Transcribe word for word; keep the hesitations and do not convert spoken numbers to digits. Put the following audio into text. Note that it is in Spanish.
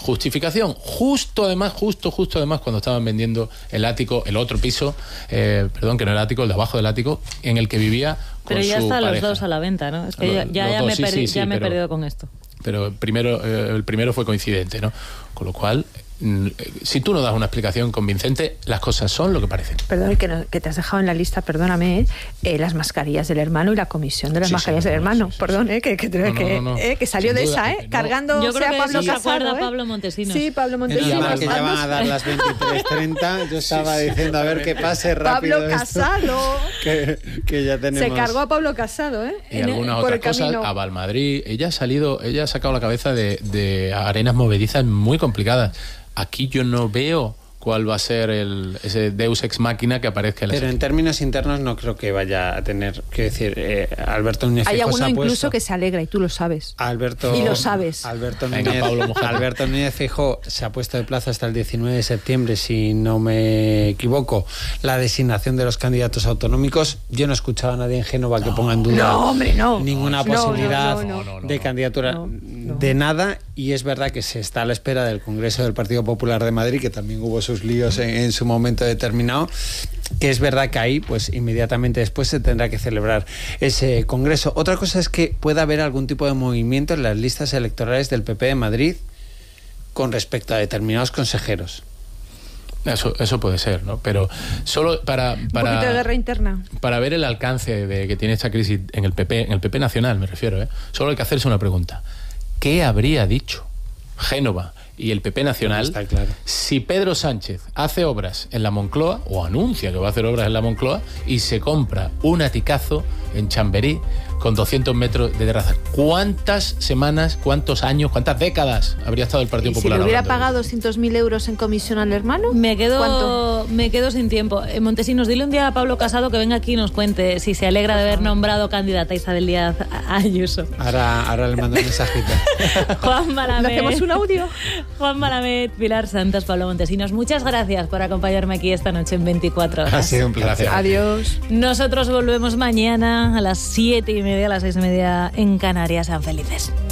justificación. Justo además, justo, justo además, cuando estaban vendiendo el ático, el otro piso, eh, perdón, que no era el ático, el de abajo del ático, en el que vivía con Pero ya su están pareja. Los dos a la venta, ¿no? Es que Los, ya, ya, los ya, dos, me, sí, perdi- sí, sí, ya me pero, he perdido con esto. Pero el primero, eh, el primero fue coincidente, ¿no? Con lo cual, si tú no das una explicación convincente, las cosas son lo que parecen. Perdón, que, no, que te has dejado en la lista, perdóname, ¿eh? Eh, las mascarillas del hermano y la comisión de las Sí, mascarillas sí, del no, hermano. sí, sí, Perdón, sí. ¿eh? Que, que, No, que, no, no, no. eh, que salió Sin de duda, esa, ¿eh? no. Cargando Yo creo sea que Pablo sí Casado. recuerda a ¿eh? Pablo Montesinos. Sí, Pablo Y Montesinos. ahora que ya van a dar las veintitrés treinta, yo estaba diciendo a ver qué pase rápido. Pablo esto, Casado. que, que ya tenemos. Se cargó a Pablo Casado, ¿eh? Y En el- algunas por otras el cosas, camino. a Valmadrid. Ella ha salido, ella ha sacado la cabeza de, de arenas movedizas muy complicadas. Aquí yo no veo cuál va a ser el, ese Deus Ex Machina que aparezca en la Pero en términos internos no creo que vaya a tener, quiero decir, eh, Alberto Núñez Hay Feijóo se alguno ha incluso puesto, que se alegra y tú lo sabes. Alberto, Y lo sabes. Alberto Venga, Núñez, Pablo, mójate. Alberto Núñez Feijóo se ha puesto de plazo hasta el diecinueve de septiembre, si no me equivoco, la designación de los candidatos autonómicos. Yo no he escuchado a nadie en Génova que ponga en duda No, hombre, no. ninguna No, no, posibilidad no, no, no, de no. candidatura No, no. de nada, y es verdad que se está a la espera del Congreso del Partido Popular de Madrid, que también hubo sus líos en, en su momento determinado, que es verdad que ahí pues inmediatamente después se tendrá que celebrar ese Congreso. Otra cosa es que pueda haber algún tipo de movimiento en las listas electorales del P P de Madrid con respecto a determinados consejeros. Eso, eso puede ser, ¿no? Pero solo para, Un poquito de para, guerra interna. para ver el alcance de que tiene esta crisis en el P P, en el P P nacional me refiero, ¿eh? Solo hay que hacerse una pregunta. ¿Qué habría dicho Génova y el P P nacional Está claro. si Pedro Sánchez hace obras en la Moncloa, o anuncia que va a hacer obras en la Moncloa, y se compra un aticazo en Chamberí con doscientos metros de terraza? ¿Cuántas semanas, cuántos años, cuántas décadas habría estado el Partido ¿Y si Popular le hubiera hablando de pagado doscientos mil euros en comisión al hermano? Me quedo, ¿Cuánto? me quedo sin tiempo. Eh, Montesinos, dile un día a Pablo Casado que venga aquí y nos cuente si se alegra de haber nombrado candidata a Isabel Díaz Ayuso. Ahora, ahora le mando un mensajito. Juan ¿Le Malamed. hacemos un audio? Juan Malamed, Pilar Santos, Pablo Montesinos, muchas gracias por acompañarme aquí esta noche en veinticuatro horas. Ha sido un placer. Adiós. Nosotros volvemos mañana a las siete y media, a las seis y media en Canarias. Sean felices.